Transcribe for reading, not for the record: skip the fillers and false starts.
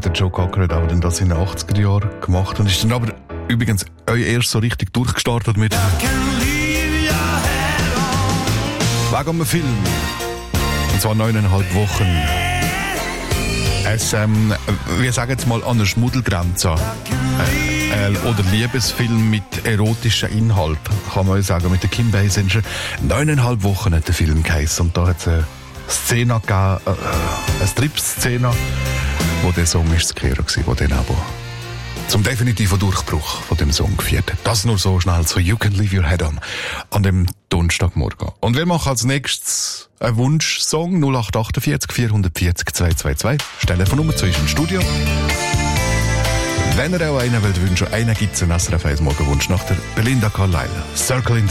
der Joe Cocker hat auch dann das in den 80er Jahren gemacht und ist dann aber übrigens erst so richtig durchgestartet mit wegen einem Film. Und zwar 9,5 Wochen. Es, wir sagen jetzt mal an der Schmuddelgrenze. Oder Liebesfilm mit erotischen Inhalt, kann man sagen, mit der Kim Basinger. 9,5 Wochen hat der Film geheißen. Und da hat es eine Szene gegeben, eine Strip-Szene, wo der Song ist zu hören war, wo den aber zum definitiven Durchbruch von dem Song geführt hat. Das nur so schnell, so You Can Leave Your Head an dem Donnerstagmorgen. Und wir machen als nächstes einen Wunschsong 0848 440 222. Telefonnummer zu uns im Studio. Wenn ihr auch einen wollt wünschen, einen gibt es einen SRF 1 Morgenwunsch nach der Belinda Carlisle. Circle in the